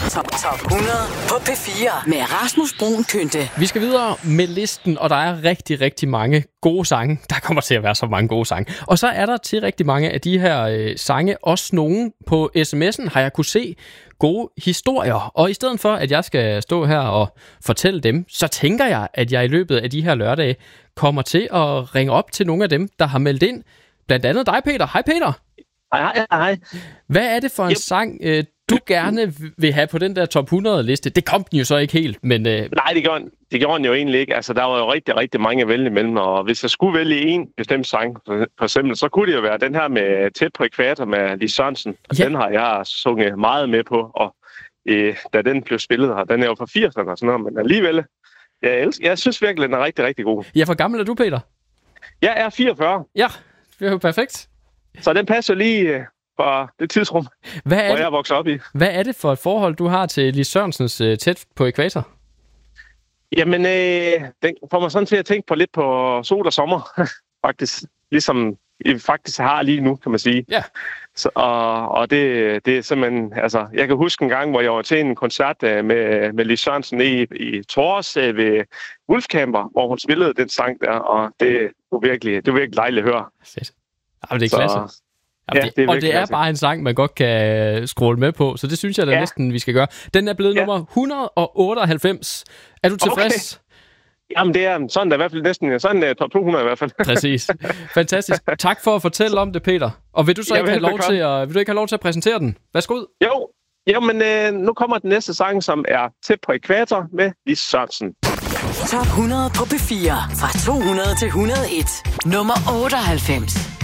Top 100 på P4 med Rasmus Bruun Kynte. Vi skal videre med listen, og der er rigtig, rigtig mange gode sange. Der kommer til at være så mange gode sange. Og så er der til rigtig mange af de her sange også nogen på sms'en, har jeg kunne se gode historier. Og i stedet for, at jeg skal stå her og fortælle dem, så tænker jeg, at jeg i løbet af de her lørdage kommer til at ringe op til nogle af dem, der har meldt ind. Blandt andet dig, Peter. Hej, Peter. Hej. Hvad er det for en sang, du gerne vil have på den der top 100-liste? Det kom den jo så ikke helt, men... Nej, det gjorde den jo egentlig ikke. Altså, der var jo rigtig, rigtig mange at vælge imellem, og hvis jeg skulle vælge en bestemt sang, for eksempel, så kunne det jo være den her med Tæt på Ækvator med Lis Sørensen. Ja. Den har jeg sunget meget med på, og da den blev spillet her, den er jo fra 80'erne og sådan noget, men alligevel, jeg synes virkelig, den er rigtig, rigtig god. Ja, hvor gammel er du, Peter? Jeg er 44, Ja, det er jo perfekt. så den passer lige for det tidsrum, hvor jeg er vokset op i. Hvad er det for et forhold, du har til Lis Sørensens Tæt på Ækvator? Jamen, den får mig sådan til at tænke på lidt på sol og sommer, faktisk. Ligesom I faktisk har lige nu, kan man sige. Ja. Så, og det er simpelthen, altså, jeg kan huske en gang, hvor jeg var til en koncert med Lis Sørensen i Tors ved Wolfcamper, hvor hun spillede den sang der, og det var virkelig dejligt at høre. Fedt. Jamen, det er klasse. Det er bare en sang, man godt kan scrolle med på, så det synes jeg da næsten, vi skal gøre. Den er blevet nummer 198. Er du tilfreds? Okay. Jamen, det er sådan, der i hvert fald næsten sådan top 200 i hvert fald. Præcis. Fantastisk. Tak for at fortælle om det, Peter. Og vil du så ikke have lov til at præsentere den? Værsgo ud. Jo, men nu kommer den næste sang, som er Tæt på Ækvator med Lis Sørensen. Top 100 på P4 fra 200 til 101. Nummer 98.